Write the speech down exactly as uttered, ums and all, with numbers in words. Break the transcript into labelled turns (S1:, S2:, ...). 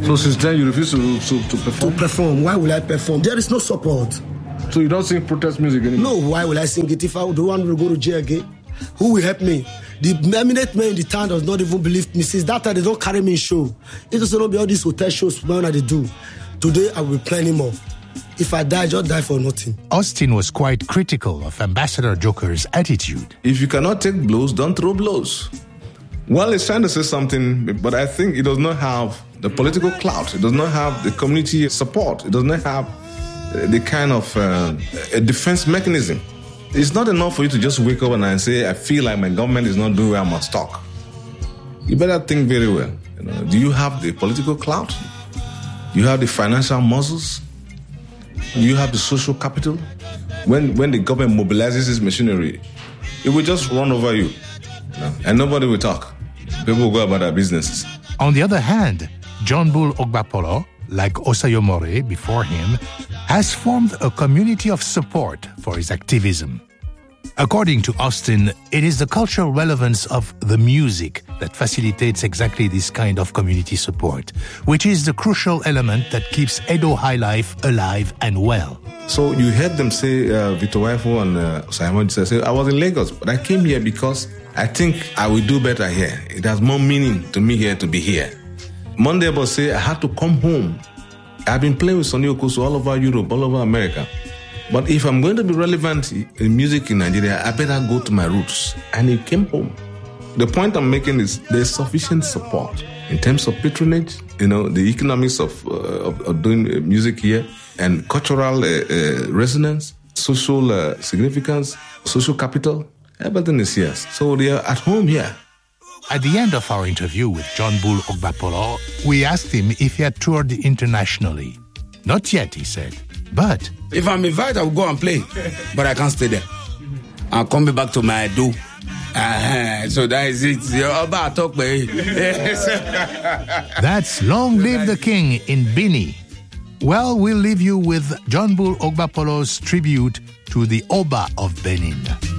S1: So since then you refuse to, to, to perform?
S2: To perform. Why will I perform? There is no support.
S1: So you don't sing protest music anymore?
S2: No, why will I sing it if I don't want to go to jail again? Who will help me? The eminent man in the town does not even believe me. Since that time, they don't carry me in show. It doesn't know be all these hotel shows when they do. Today, I will be planning more. If I die, just die for nothing.
S3: Austin was quite critical of Ambassador Joker's attitude.
S4: If you cannot take blows, don't throw blows. Well, it's trying to say something, but I think it does not have the political clout. It does not have the community support. It does not have the kind of uh, a defense mechanism. It's not enough for you to just wake up and say, I feel like my government is not doing where I must talk. You better think very well. You know, do you have the political clout? Do you have the financial muscles? Do you have the social capital? When when the government mobilizes its machinery, it will just run over you. You know, and nobody will talk. People will go about their businesses.
S3: On the other hand, John Bull Ogbapolo, like Osayomore before him, has formed a community of support for his activism. According to Austin, it is the cultural relevance of the music that facilitates exactly this kind of community support, which is the crucial element that keeps Edo high life alive and well.
S4: So you heard them say, uh, Victor Waifo and uh, Simon say, I was in Lagos, but I came here because I think I will do better here. It has more meaning to me here to be here. Monday, I say I had to come home. I've been playing with Sonny Okosu all over Europe, all over America. But if I'm going to be relevant in music in Nigeria, I better go to my roots. And he came home. The point I'm making is there's sufficient support in terms of patronage, you know, the economics of, uh, of, of doing music here, and cultural uh, uh, resonance, social uh, significance, social capital. Everything is here. So they are at home here.
S3: At the end of our interview with John Bull Ogbapolo, we asked him if he had toured internationally. Not yet, he said, but...
S5: If I'm invited, I will go and play, but I can't stay there. I'll come back to my do. Uh-huh. So that is it. Talk,
S3: That's Long Live the King in Bini. Well, we'll leave you with John Bull Ogbapolo's tribute to the Oba of Benin.